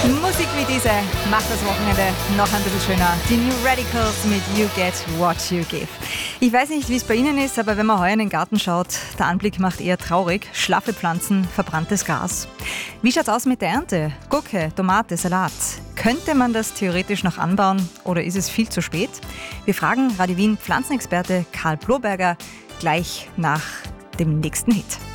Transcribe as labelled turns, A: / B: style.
A: Musik wie diese macht das Wochenende noch ein bisschen schöner. Die New Radicals mit You Get What You Give. Ich weiß nicht, wie es bei Ihnen ist, aber wenn man heuer in den Garten schaut, der Anblick macht eher traurig. Schlaffe Pflanzen, verbranntes Gras. Wie schaut's aus mit der Ernte? Gurke, Tomate, Salat. Könnte man das theoretisch noch anbauen oder ist es viel zu spät? Wir fragen Radio Wien Pflanzenexperte Karl Bloberger gleich nach dem nächsten Hit.